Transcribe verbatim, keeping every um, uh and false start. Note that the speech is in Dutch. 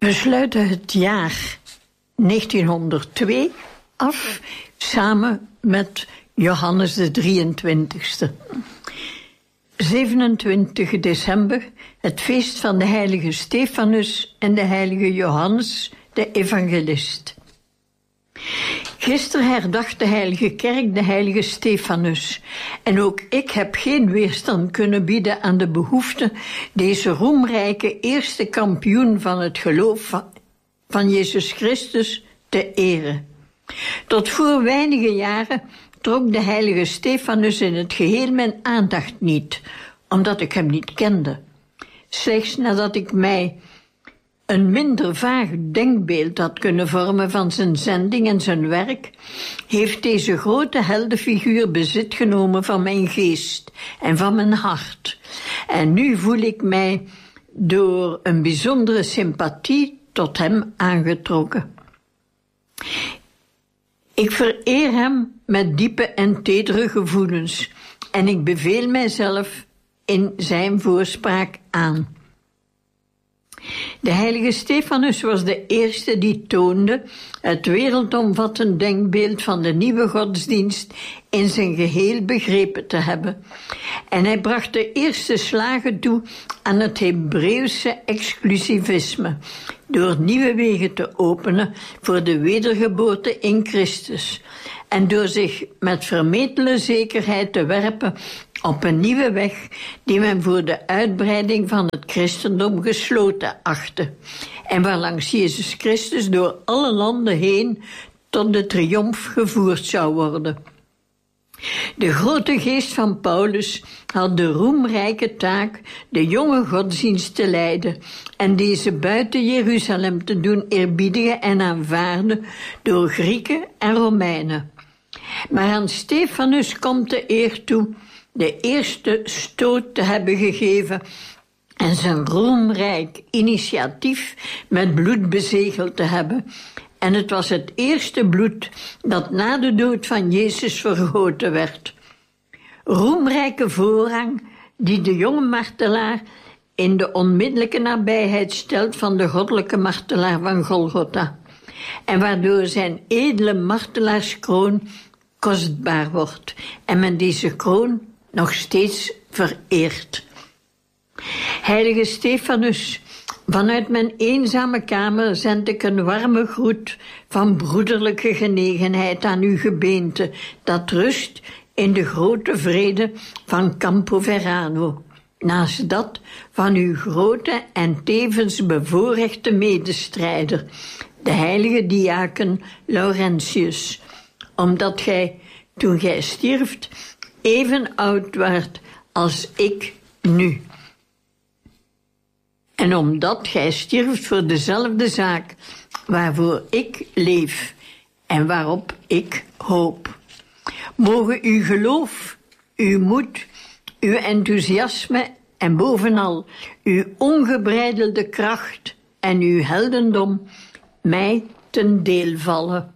We sluiten het jaar negentienhonderdtwee af samen met Johannes de drieëntwintigste. zevenentwintig december, het feest van de heilige Stefanus en de heilige Johannes, de evangelist. Gisteren herdacht de heilige kerk de heilige Stefanus. En ook ik heb geen weerstand kunnen bieden aan de behoefte deze roemrijke eerste kampioen van het geloof van, van Jezus Christus te eren. Tot voor weinige jaren trok de heilige Stefanus in het geheel mijn aandacht niet, omdat ik hem niet kende. Slechts nadat ik mij een minder vaag denkbeeld had kunnen vormen van zijn zending en zijn werk, heeft deze grote heldenfiguur bezit genomen van mijn geest en van mijn hart. En nu voel ik mij door een bijzondere sympathie tot hem aangetrokken. Ik vereer hem met diepe en tedere gevoelens en ik beveel mijzelf in zijn voorspraak aan. De heilige Stefanus was de eerste die toonde het wereldomvattend denkbeeld van de nieuwe godsdienst in zijn geheel begrepen te hebben. En hij bracht de eerste slagen toe aan het Hebreeuwse exclusivisme, door nieuwe wegen te openen voor de wedergeboorte in Christus en door zich met vermetele zekerheid te werpen op een nieuwe weg die men voor de uitbreiding van het christendom gesloten achtte en waarlangs Jezus Christus door alle landen heen tot de triomf gevoerd zou worden. De grote geest van Paulus had de roemrijke taak de jonge godsdienst te leiden en deze buiten Jeruzalem te doen eerbiedigen en aanvaarden door Grieken en Romeinen. Maar aan Stefanus komt de eer toe de eerste stoot te hebben gegeven en zijn roemrijk initiatief met bloed bezegeld te hebben. En het was het eerste bloed dat na de dood van Jezus vergoten werd. Roemrijke voorrang die de jonge martelaar in de onmiddellijke nabijheid stelt van de goddelijke martelaar van Golgotha. En waardoor zijn edele martelaarskroon kostbaar wordt en men deze kroon nog steeds vereert. Heilige Stefanus, vanuit mijn eenzame kamer zend ik een warme groet van broederlijke genegenheid aan uw gebeente, dat rust in de grote vrede van Campo Verano. Naast dat van uw grote en tevens bevoorrechte medestrijder, de heilige diaken Laurentius, omdat gij, toen gij stierft, even oud waart als ik nu. En omdat gij stierft voor dezelfde zaak waarvoor ik leef en waarop ik hoop. Mogen uw geloof, uw moed, uw enthousiasme en bovenal uw ongebreidelde kracht en uw heldendom mij ten deel vallen.